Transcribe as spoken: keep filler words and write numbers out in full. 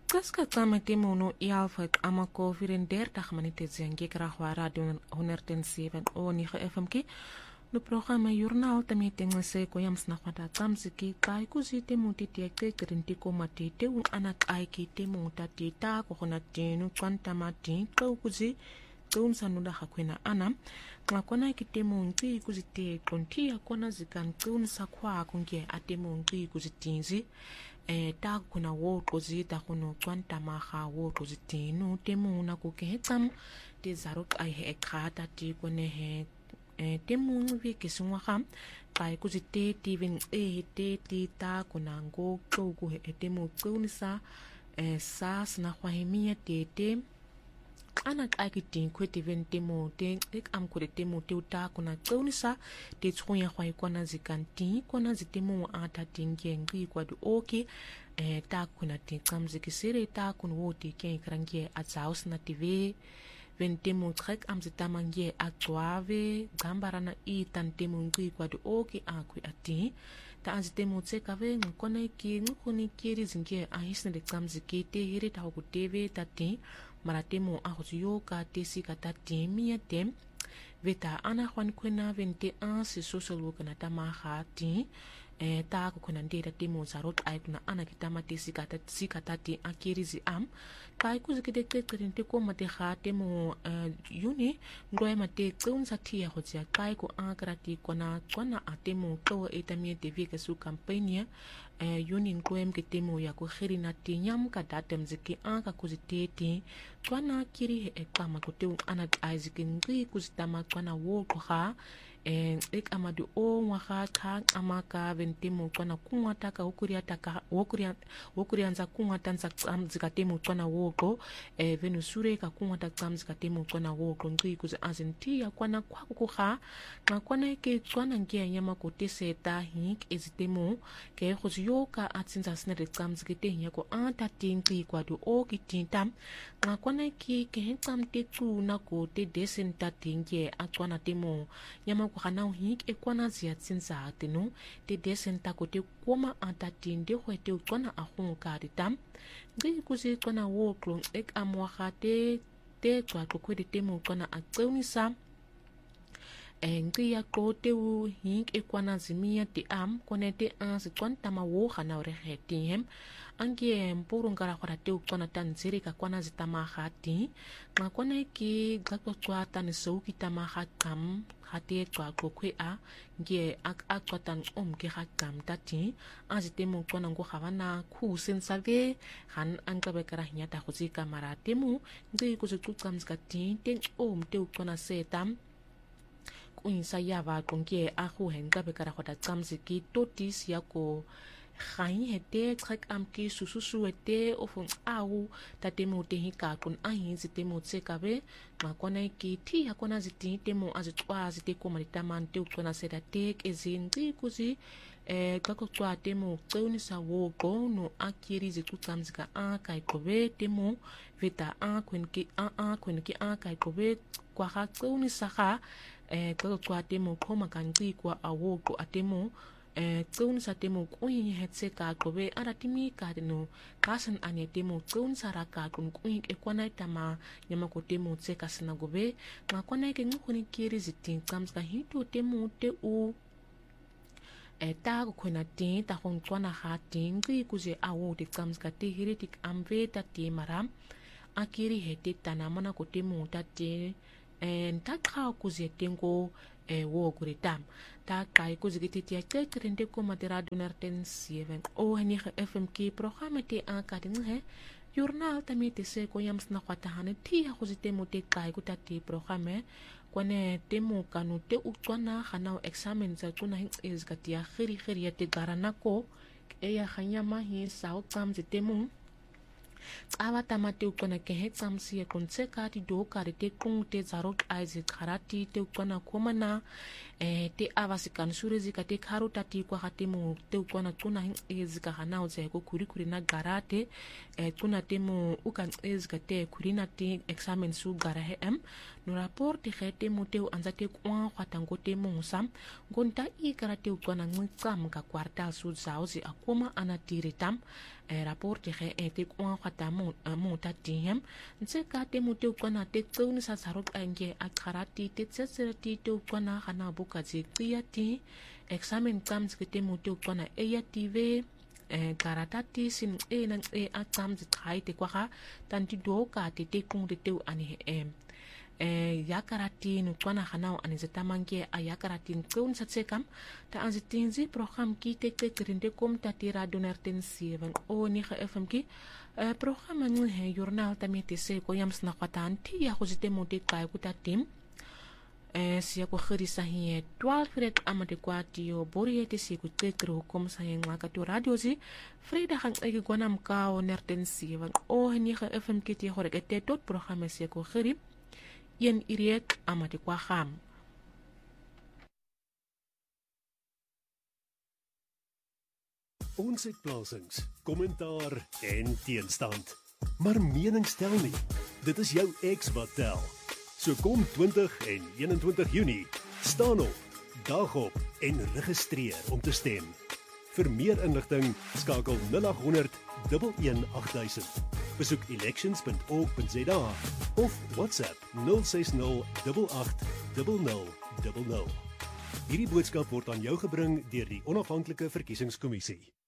Kaska kama temo no ialfa ama ko vierendertig minute zengi kragwa radio honderdzeven o negen F M ki no programma journaal tami tengse ko yams na kwata tsamsiki kai kuzi temo titi ke krenti ko matete un anak aiki temo tatita ko na tenu kwanta mati ko kuzi tun sanuda hakwena ana ngakona ikitemo ngi kuzite kontia kona zikan tun sakwa kunge atemo ngi kuzitinzi eh ta kuna wo kozita kuno kwanta maha wo kozitinu temu na kukehetsam te zarok ai he ekhata ti kone he eh temu ngi kesungwa kham kai kuzite ti vin e te ti ta kuna ngo ko ku he temu kunisa eh sas na khwahimia te te ana aki tin kwete vente mo te ek am kore te mo te uta kuna tsaunisa te tsuya khwai kona zikanti kona zitemo ata tinge ngi kwa du oki eh ta kuna te kamziki sere ta kun wote ke krangie atsaus na tv vente mo trek am zitamangie atwave gambarana i tantemo ngi kwa du oki akwi ati ta azitemo tseka ve ngkona ki ngkoni kiri zinge ahisne de kamziki te hiri ta ku tv tati maratemo ahoyo ka tesi kata temia tem veta ana khwan kwena vente an se social work na tama khati eh ta ko kona ndeta temo zarot ai kuna ana kitama tesi kata tesi kata ti akirizi am kai kuzikide kekete ko mate khate mo uni ngoy mate tsunza ti ya khotsia kai ko ankrati kona kona atemo to etamie tv ke su campaign eh yuni ngoem ke temo ya ko khirina ti nyam ka datem ziki anka kuzitete kwana kiri he ekama ko te ana isaac ngi kuzitama kwana wo ko ha eh ek amadu o mwaha ka amaka ventemo kwana kunwata ka ukuria taka wokuria wokurianza kunwata nza zikatemo kwana woko eh venusure ka kunwata kam zikatemo kwana woko ngi kuzi azentia kwana kwako ko ha na kwana ke kwana ngia nyama ko teseta hik ezitemo ke khoziyoka atsinza snere kam zikete nyako anta tingi kwa do o kitinta na kwana ki ke tam te tu na ko te desenta tinge atwana temo nyama ko hana hik e kwana zia tsinza tenu te desenta ko te koma anta tinde ho te kwana ahun karitam ngi kuzi kwana wo klon ek amwa khate te kwa ko kwede temo kwana atseunisa ngi ya ko te u hik e kwana zimia te am kone te ans kwanta ma wo khana ore hetim angie mpuru ngara khara te kwana tanziri ka kwana zitama khati ma kone ki gakwa kwa tan so kitama khatam khate kwa ko kwe a ngie ak akwatan om ke khatam tati azitemo kwana ngo khavana khu sensave han ankabe kara hinyata khuzika maratemu ngi kuzutsuka mzikati te om te kwana setam kuinsa yava konkie ahu henga bekara khota tsamziki totis yako khain hete trek amki sususu ete ofun au tatemo te hika kun ahin zitemo tsekabe makona ki ti yakona ziti temo azitwa zite komalita mante ukona seda tek ezingi kuzi eh kako twa temo tseunisa wo no akiri zitutsamzika aka ikobe temo veta a kwenki a a kwenki aka ikobe kwa ha tseunisa ha eh kako twa temo koma kangi kwa awoko atemo eh tsun sa temo kuin hetse ka kobe aratimi ka no kasan ane temo tsun sara ka kun kuin e kwana tama nyama ko temo tse kasana gobe ma kwana ke ngukuni kiri zitin kams ka hito temo te u e ta ko kona tin ta hon kwana ha tin ki kuze awo te kams ka te hiritik amve ta te maram akiri hete tanamana ko temo ta te en ta ka kuze tengo e wo kuritam ta kai kuzigiti tia kekrende ko matera donarten seven o hani F M ki programma te akatin he journal tamite se ko yams na kwata hane tia kuzitemo te kai kutati programme kone temo kanu te ukwana hana examen za tuna hin izgatia khiri khiri te garanako e ya khanyama hi sao kam zitemo awa tamate ukona ke hetsam si konseka ti do kare te kung te zarok aize kharati te ukona komana eh te awa sikan surezi ka te kharu tati kwa hatemo te ukona tuna hin ezika hana uze ko kuri kuri na garate eh tuna temo ukan ezika te kuri na te examen su gara he em no rapport te khete mo te anza te kwa khatango te mo sam gonta I karate ukona ngitsam ka kwartal su zauzi akoma ana tiritam e rapporti ge etik on khata mo mo ta tiem nse ka te mo te kwana te tsone sa sarok ange akharati te tsetse ti te kwana khana buka tsi tia ti examen comes ke te mo te kwana e ya tive e karatati sin e nan e atam zi trai te kwa tan ti do ka te te kung te te ani em e yakarati no kwana khana ani zetamanke a yakarati tsun sa tsekam ta anzitinzi program ki te te krinde kom ta tira donerten seven o ni ge fm ki program ngi he journal ta me te se ko yams na kwatan ti ya go zite mo te kai ku ta tim e sia ko khirisa hi twaalf ret amade kwati o bori te se ku te kro kom sa yenga ka to radio zi freda hang e go nam ka o nerten seven o ni ge fm ki ti hore ke te tot program se ko khiri yen iriet amati kwa kham. Ons het plasings, kommentaar en teenstand. Maar mening stel nie. Dit is jou ex wat tel. So kom twintig en eenentwintig Junie, staan op, dag op en registreer om te stem. Vir meer inligting skakel nul agt honderd, een een agt duisend. Besoek elections punt org punt za of WhatsApp nul ses nul agt agt nul nul nul nul. Hierdie boodskap word aan jou gebring deur die Onafhanklike Verkiesingskommissie.